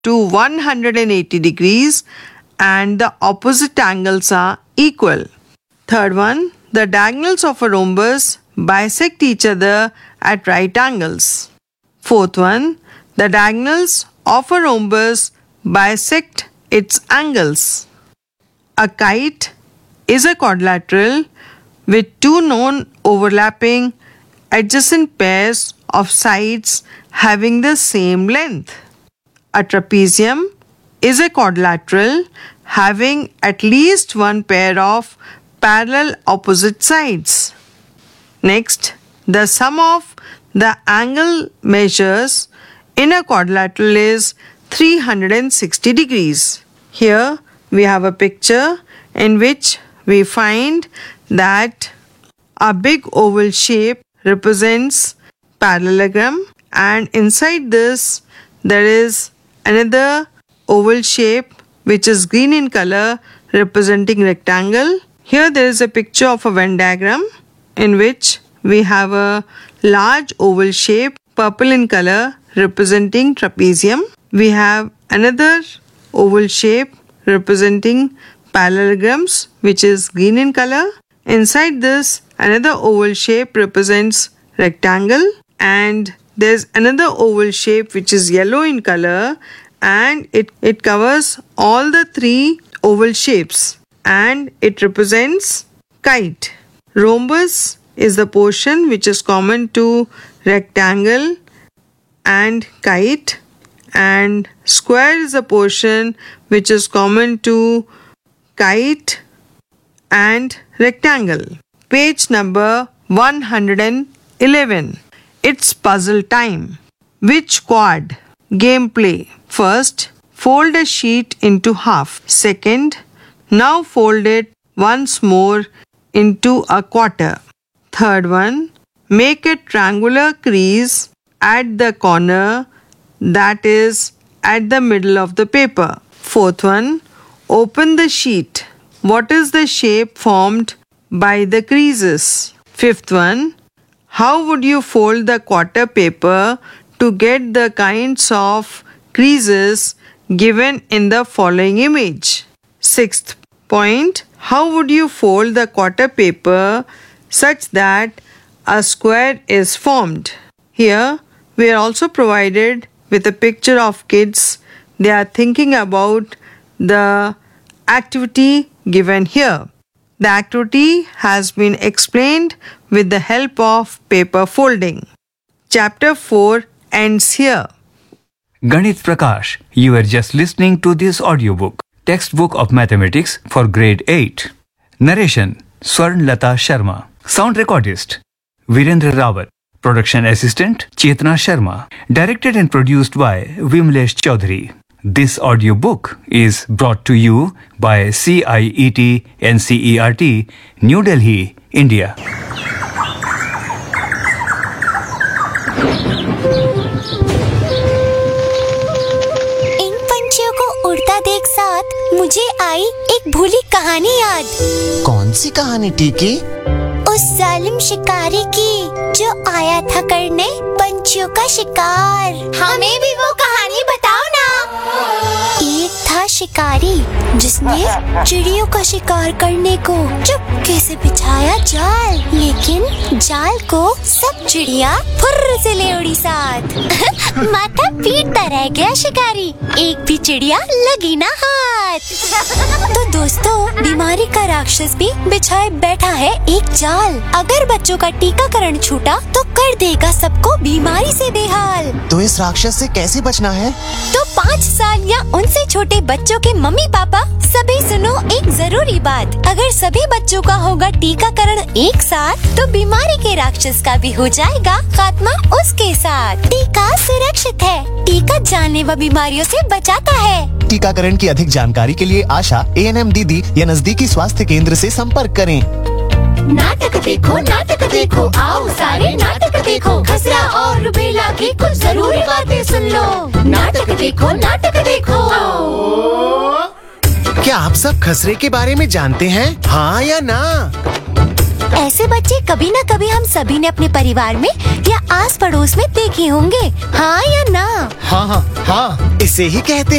to 180 degrees and the opposite angles are equal. Third one, the diagonals of a rhombus bisect each other at right angles. Fourth one, the diagonals of a rhombus bisect its angles. A kite is a quadrilateral with two non-overlapping adjacent pairs of sides having the same length. A trapezium is a quadrilateral having at least one pair of parallel opposite sides. Next, the sum of the angle measures in a quadrilateral is 360 degrees. Here we have a picture in which we find that a big oval shape represents parallelogram, and inside this there is another oval shape which is green in color representing rectangle. Here there is a picture of a Venn diagram in which we have a large oval shape purple in color representing trapezium. We have another oval shape representing parallelograms which is green in color. Inside this another oval shape represents rectangle, and there's another oval shape which is yellow in color, and it covers all the three oval shapes and it represents kite. Rhombus is the portion which is common to rectangle and kite, and square is a portion which is common to kite and rectangle. Page number 111. It's puzzle time. Which quad? Gameplay. First, fold a sheet into half. Second, now fold it once more into a quarter. Third one, make a triangular crease at the corner, that is at the middle of the paper. Fourth one, open the sheet. What is the shape formed by the creases? Fifth one, how would you fold the quarter paper to get the kinds of creases given in the following image? Sixth point, how would you fold the quarter paper such that a square is formed? Here we are also provided with a picture of kids. They are thinking about the activity given here. The activity has been explained with the help of paper folding. Chapter 4 ends here. Ganit Prakash, you were just listening to this audiobook, textbook of mathematics for grade 8. Narration, Swarn Lata Sharma. Sound recordist, Virendra Rawat. Production assistant, Chetna Sharma. Directed and produced by Vimlesh Chaudhary. This audiobook is brought to you by CIET NCERT, New Delhi, India. इन पंछियों को उड़ता देख साथ मुझे आई एक भूली कहानी याद। कौन सी कहानी टीकी? उस जालिम शिकारी की जो आया था करने पंछियों का शिकार। हमें भी वो कहानी बताओ ना। एक था शिकारी जिसने चिड़ियों का शिकार करने को चुपके से बिछाया जाल, लेकिन जाल को सब चिड़िया फुर्र से ले उड़ी साथ। माथा पीटता रह गया शिकारी, एक भी चिड़िया लगी ना हाथ। तो दोस्तों, बीमारी का राक्षस भी बिछाए बैठा है एक जाल। अगर बच्चों का टीकाकरण छूटा तो कर देगा सबको बीमारी से बेहाल। तो इस राक्षस से कैसे बचना है? तो 5 साल या उनसे छोटे बच्चों के मम्मी पापा सभी सुनो एक जरूरी बात। अगर सभी बच्चों का होगा टीकाकरण एक साथ तो बीमारी के राक्षस का भी हो जाएगा खात्मा उसके साथ। टीका सुरक्षित है, टीका जानलेवा बीमारियों से बचाता है। टीकाकरण की अधिक जानकारी के लिए आशा, ANM दीदी या नजदीकी स्वास्थ्य केंद्र से संपर्क करें। नाटक देखो, आओ सारे नाटक देखो। खसरा और रुबेला की कुछ जरूरी बातें सुन लो। नाटक देखो। क्या आप सब खसरे के बारे में जानते हैं? हाँ या ना? ऐसे बच्चे कभी न कभी हम सभी ने अपने परिवार में या आस पड़ोस में देखे होंगे, हाँ या ना? हाँ हाँ हाँ, इसे ही कहते